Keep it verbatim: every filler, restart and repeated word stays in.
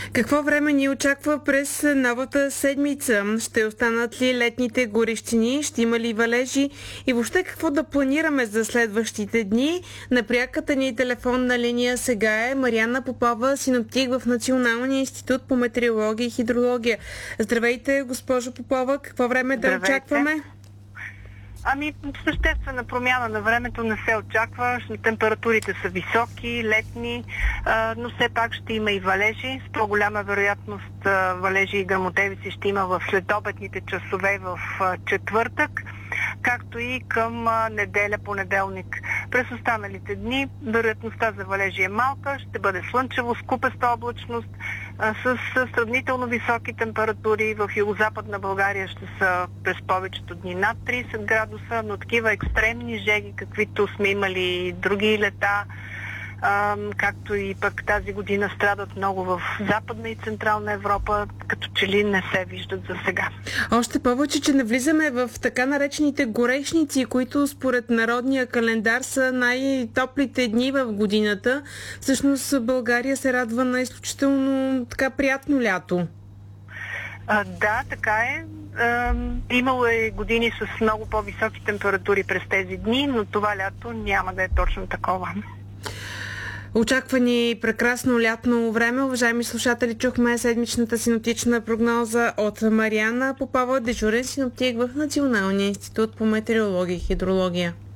Какво време ни очаква през новата седмица? Ще останат ли летните горещини? Ще има ли валежи? И въобще какво да планираме за следващите дни? На пряката ни телефонна линия сега е Мариана Попова, синоптик в Националния институт по метеорология и хидрология. Здравейте, госпожо Попова. Какво време да очакваме? Ами, съществена промяна на времето не се очаква. Температурите са високи, летни, а, но все пак ще има и валежи. С по-голяма вероятност а, валежи и гръмотевици ще има в следобедните часове в а, четвъртък, както и към а, неделя, понеделник. През останалите дни вероятността за валежи е малка, ще бъде слънчево, с купеста облачност, а, с, с сравнително високи температури. В югозападна България ще са през повечето дни над трийсет градуса, но такива екстремни жеги, каквито сме имали други лета, а, както и пък тази година страдат много в Западна и Централна Европа, като че ли не се виждат за сега. Още повече, че навлизаме в така наречените горешници, които според народния календар са най-топлите дни в годината. Всъщност България се радва на изключително така приятно лято. А, да, така е. А, имало е години с много по-високи температури през тези дни, но това лято няма да е точно такова. Очаква ни прекрасно лятно време. Уважаеми слушатели, чухме седмичната синоптична прогноза от Мариана Попова, дежурен синоптик в Националния институт по метеорология и хидрология.